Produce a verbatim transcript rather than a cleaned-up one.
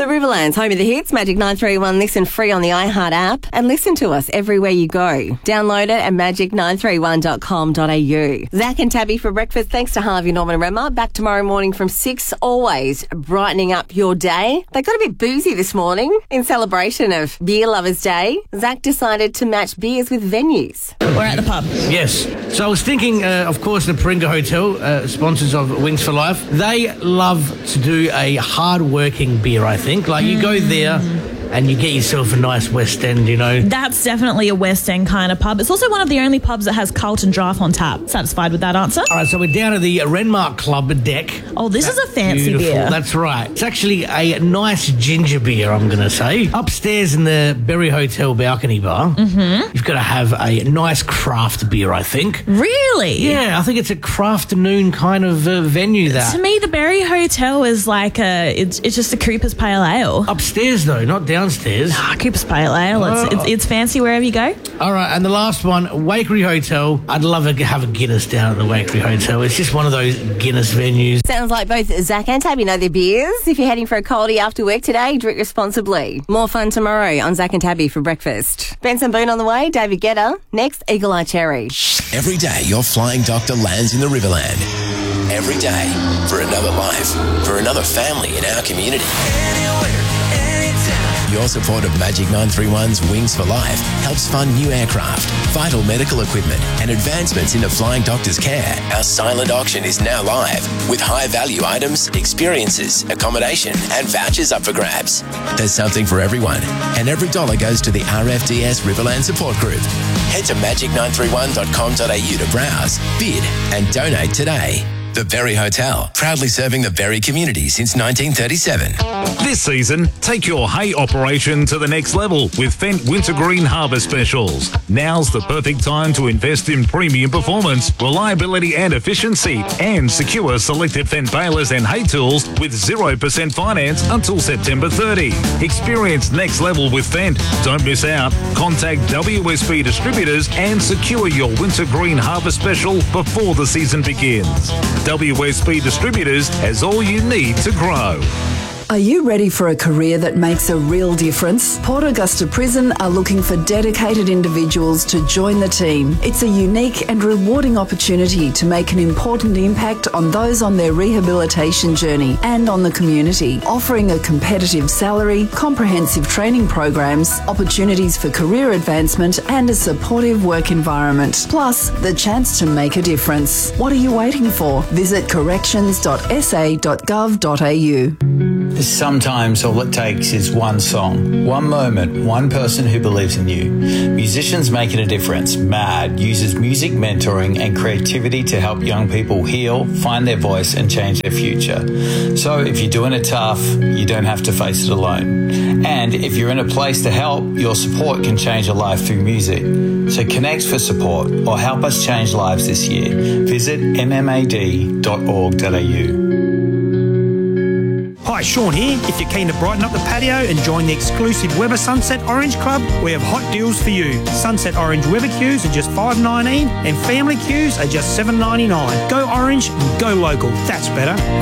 Riverlands, home of the hits, Magic nine three one. Listen free on the iHeart app and listen to us everywhere you go. Download it at magic nine three one dot com dot a u. Zach and Tabby for breakfast. Thanks to Harvey, Norman and Rema. Back tomorrow morning from six, always brightening up your day. They got a bit boozy this morning in celebration of Beer Lovers Day. Zach decided to match beers with venues. We're at the pub. Yes. So I was thinking, uh, of course, the Paringa Hotel, uh, sponsors of Wings for Life, they love to do a hard-working beer, I think. Like, you go there and you get yourself a nice West End, you know. That's definitely a West End kind of pub. It's also one of the only pubs that has Carlton Draft on tap. Satisfied with that answer? All right, so we're down at the Renmark Club deck. Oh, this That's is a fancy beautiful. beer. That's right. It's actually a nice ginger beer, I'm going to say. Upstairs in the Berry Hotel balcony bar, mm-hmm. you've got to have a nice craft beer, I think. Really? Yeah, I think it's a craft-noon kind of uh, venue, that. To me, the Berry Hotel is like a, it's, it's just a Cooper's Pale Ale. Upstairs, though, not downstairs. Ah, Cooper's Pale Ale. Oh. It's, it's, it's fancy wherever you go. All right, and the last one, Wakery Hotel. I'd love to have a Guinness down at the Wakery Hotel. It's just one of those Guinness venues. Sounds like both Zach and Tabby know their beers. If you're heading for a coldie after work today, drink responsibly. More fun tomorrow on Zach and Tabby for breakfast. Benson Boone on the way, David Guetta. Next, Eagle Eye Cherry. Every day, your flying doctor lands in the Riverland. Every day, for another life, for another family in our community. Your support of Magic nine three one's Wings for Life helps fund new aircraft, vital medical equipment, and advancements into flying doctors' care. Our silent auction is now live with high-value items, experiences, accommodation, and vouchers up for grabs. There's something for everyone, and every dollar goes to the R F D S Riverland Support Group. Head to magic nine three one dot com dot a u to browse, bid, and donate today. The Berry Hotel, proudly serving the Berry community since nineteen thirty-seven. This season, take your hay operation to the next level with Fendt Wintergreen Harvest Specials. Now's the perfect time to invest in premium performance, reliability and efficiency, and secure selected Fendt balers and hay tools with zero percent finance until September thirtieth. Experience next level with Fendt. Don't miss out. Contact W S B Distributors and secure your Wintergreen Harvest Special before the season begins. W S B Distributors has all you need to grow. Are you ready for a career that makes a real difference? Port Augusta Prison are looking for dedicated individuals to join the team. It's a unique and rewarding opportunity to make an important impact on those on their rehabilitation journey and on the community, offering a competitive salary, comprehensive training programs, opportunities for career advancement and a supportive work environment. Plus, the chance to make a difference. What are you waiting for? Visit corrections dot s a dot gov dot a u. Sometimes all it takes is one song, one moment, one person who believes in you. Musicians Making a Difference, MAD, uses music mentoring and creativity to help young people heal, find their voice and change their future. So if you're doing it tough, you don't have to face it alone. And if you're in a place to help, your support can change a life through music. So connect for support or help us change lives this year. Visit m m a d dot org dot a u. Hi, Sean here. If you're keen to brighten up the patio and join the exclusive Weber Sunset Orange Club, we have hot deals for you. Sunset Orange Weber queues are just five dollars nineteen and family queues are just seven dollars ninety-nine. Go orange and go local. That's better.